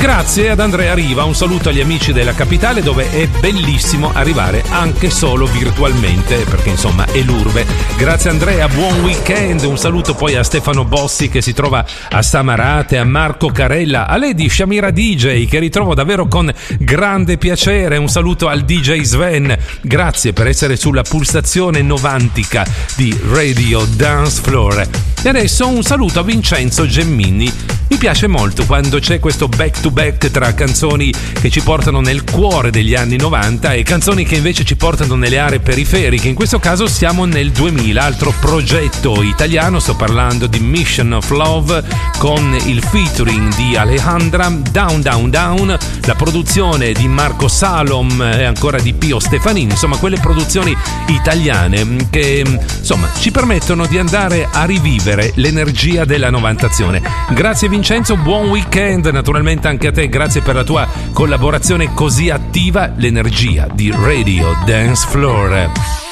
Grazie ad Andrea Riva, un saluto agli amici della capitale dove è bellissimo arrivare anche solo virtualmente perché insomma è l'urbe. Grazie Andrea, buon weekend, un saluto poi a Stefano Bossi che si trova a Samarate, a Marco Carella, a Lady Shamira DJ che ritrovo davvero con grande piacere, un saluto al DJ Sven, grazie per essere sulla pulsazione novantica di Radio Dance Floor. E adesso un saluto a Vincenzo Gemmini. Mi piace molto quando c'è questo back to back tra canzoni che ci portano nel cuore degli anni 90 e canzoni che invece ci portano nelle aree periferiche. In questo caso siamo nel 2000, altro progetto italiano, sto parlando di Mission of Love con il featuring di Alejandra, Down Down Down, la produzione di Marco Salom e ancora di Pio Stefanini, insomma quelle produzioni italiane che insomma ci permettono di andare a rivivere l'energia della novantazione. Grazie Vincenzo, buon weekend naturalmente anche a te, grazie per la tua collaborazione così attiva, l'energia di Radio Dance Floor.